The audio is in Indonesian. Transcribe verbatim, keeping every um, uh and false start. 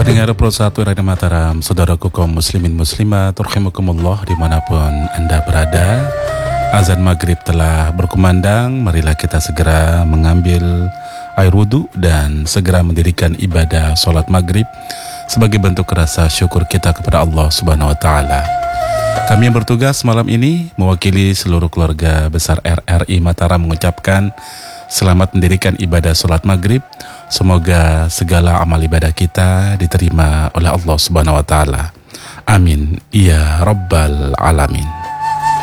Pendengar Pro satu Radio Mataram, saudaraku kaum muslimin muslimat, rahimakumullah dimanapun Anda berada. Azan maghrib telah berkumandang, marilah kita segera mengambil air wudhu dan segera mendirikan ibadah sholat maghrib sebagai bentuk rasa syukur kita kepada Allah Subhanahu Wa Taala. Kami yang bertugas malam ini mewakili seluruh keluarga besar R R I Mataram mengucapkan selamat mendirikan ibadah sholat maghrib. Semoga segala amal ibadah kita diterima oleh Allah Subhanahu Wa Taala. Amin ya Rabbal Alamin.